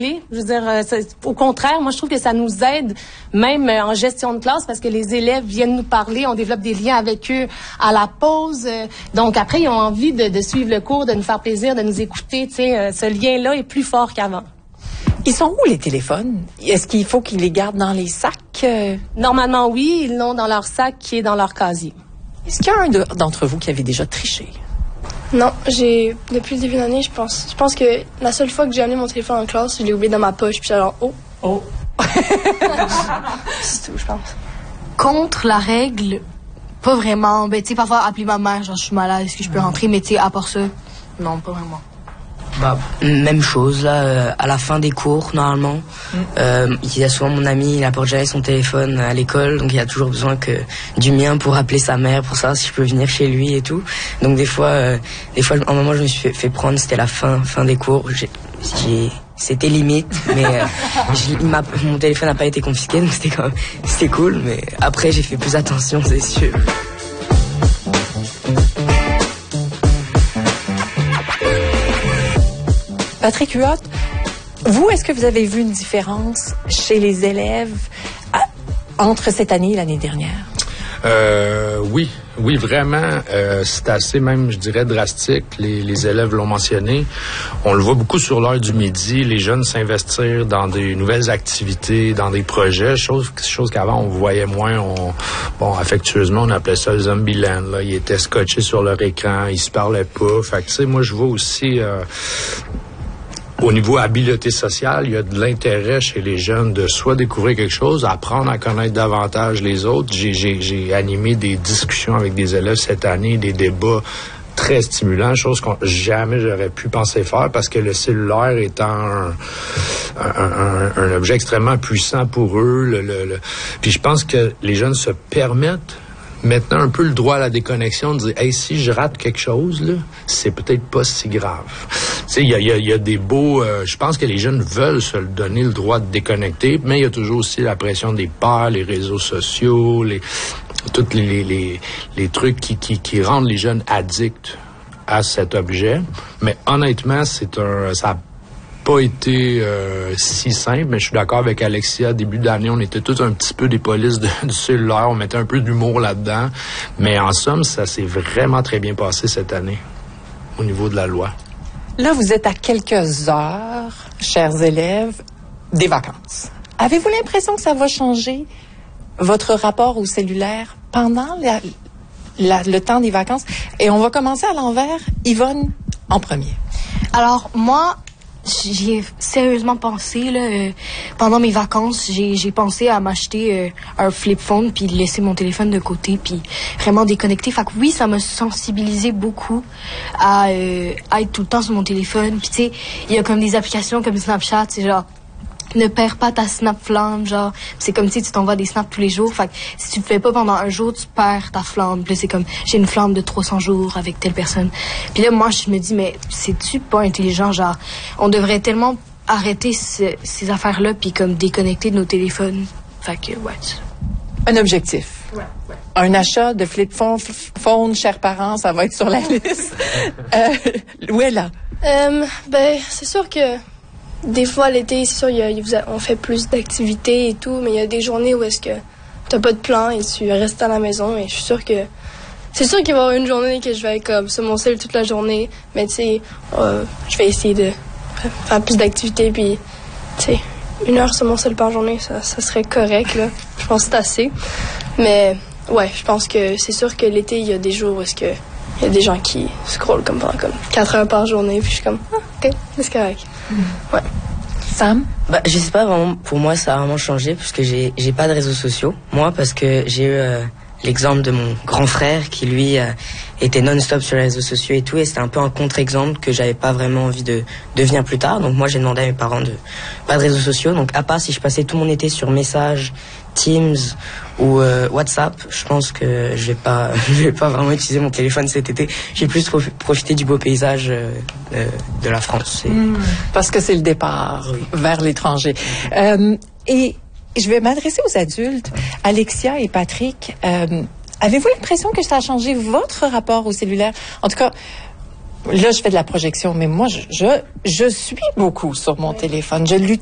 Je veux dire, au contraire, moi, je trouve que ça nous aide même en gestion de classe parce que les élèves viennent nous parler, on développe des liens avec eux à la pause. Donc, après, ils ont envie de suivre le cours, de nous faire plaisir, de nous écouter. Tu sais, ce lien-là est plus fort qu'avant. Ils sont où, les téléphones? Est-ce qu'il faut qu'ils les gardent dans les sacs? Normalement, oui. Ils l'ont dans leur sac qui est dans leur casier. Est-ce qu'il y a un d'entre vous qui avait déjà triché? Non, depuis le début de l'année, je pense. Je pense que la seule fois que j'ai amené mon téléphone en classe, je l'ai oublié dans ma poche, puis genre, oh. C'est tout, je pense. Contre la règle, pas vraiment. Ben, tu sais, parfois, appeler ma mère, genre, je suis malade, est-ce que je peux rentrer? Mais, tu sais, à part ça, non, pas vraiment. Bah, même chose, là, à la fin des cours, normalement. Il y a souvent mon ami, il apporte jamais son téléphone à l'école, donc il a toujours besoin du mien pour appeler sa mère, pour savoir si je peux venir chez lui et tout. Donc des fois, un moment, je me suis fait prendre, c'était la fin des cours. C'était limite, mais mon téléphone n'a pas été confisqué, donc c'était cool, mais après, j'ai fait plus attention, c'est sûr. Patrick Huot, vous, est-ce que vous avez vu une différence chez les élèves entre cette année et l'année dernière? Oui, vraiment. C'est assez même, je dirais, drastique. Les élèves l'ont mentionné. On le voit beaucoup sur l'heure du midi. Les jeunes s'investir dans des nouvelles activités, dans des projets, chose qu'avant on voyait moins. Affectueusement, on appelait ça le zombie land. Là. Ils étaient scotchés sur leur écran, ils se parlaient pas. Fait que, tu sais, moi, je vois aussi. Au niveau habileté sociale, il y a de l'intérêt chez les jeunes de soit découvrir quelque chose, apprendre à connaître davantage les autres. J'ai animé des discussions avec des élèves cette année, des débats très stimulants, chose qu'on jamais j'aurais pu penser faire parce que le cellulaire étant un objet extrêmement puissant pour eux. Puis je pense que les jeunes se permettent maintenant un peu le droit à la déconnexion, de dire hey, si je rate quelque chose là, c'est peut-être pas si grave. Tu sais, il y a des beaux je pense que les jeunes veulent se donner le droit de déconnecter, mais il y a toujours aussi la pression des pairs, les réseaux sociaux, tous les trucs qui rendent les jeunes addicts à cet objet. Mais honnêtement, ça a pas été si simple, mais je suis d'accord avec Alexia. Début d'année, on était tous un petit peu des polices du cellulaire. On mettait un peu d'humour là-dedans. Mais en somme, ça s'est vraiment très bien passé cette année au niveau de la loi. Là, vous êtes à quelques heures, chers élèves, des vacances. Avez-vous l'impression que ça va changer votre rapport au cellulaire pendant le temps des vacances? Et on va commencer à l'envers. Yvonne, en premier. Alors, moi, j'y ai sérieusement pensé, là, pendant mes vacances, j'ai pensé à m'acheter un flip phone puis laisser mon téléphone de côté puis vraiment déconnecter. Fait que oui, ça m'a sensibilisé beaucoup à être tout le temps sur mon téléphone. Puis tu sais, il y a comme des applications comme Snapchat, c'est genre ne perds pas ta snap flamme, genre c'est comme si tu t'envoies des snaps tous les jours. Fait que si tu le fais pas pendant un jour, tu perds ta flamme. Puis là, c'est comme j'ai une flamme de 300 jours avec telle personne. Puis là, moi, je me dis mais c'est-tu pas intelligent, genre on devrait tellement arrêter ces affaires-là puis comme déconnecter de nos téléphones. Fait que ouais. Un objectif. Ouais. Un achat de flip phone, chers parents, ça va être sur la liste. Où est là? Ben, c'est sûr que des fois, l'été, c'est sûr, on fait plus d'activités et tout, mais il y a des journées où est-ce que t'as pas de plan et tu restes à la maison. Et je suis sûre que... C'est sûr qu'il va y avoir une journée que je vais être comme sur mon cell toute la journée, mais tu sais, je vais essayer de faire plus d'activités, puis tu sais, 1 heure sur mon cell par journée, ça serait correct, là. Je pense que c'est assez. Mais ouais, je pense que c'est sûr que l'été, il y a des jours où est-ce que il y a des gens qui scrollent comme pendant 4 heures par journée, puis je suis comme, OK, c'est correct. Ouais. Sam? Bah, je sais pas vraiment, pour moi, ça a vraiment changé, parce que j'ai pas de réseaux sociaux. Moi, parce que j'ai eu l'exemple de mon grand frère qui, lui, était non-stop sur les réseaux sociaux et tout, et c'était un peu un contre-exemple que j'avais pas vraiment envie de devenir plus tard. Donc moi, j'ai demandé à mes parents de pas de réseaux sociaux. Donc à part si je passais tout mon été sur Messages, Teams ou WhatsApp, je pense que je vais pas vraiment utiliser mon téléphone cet été. J'ai plus profité du beau paysage de la France. Parce que c'est le départ vers l'étranger. Et je vais m'adresser aux adultes. Alexia et Patrick, avez-vous l'impression que ça a changé votre rapport au cellulaire? En tout cas, Là, je fais de la projection, mais moi, je suis beaucoup sur mon téléphone. Je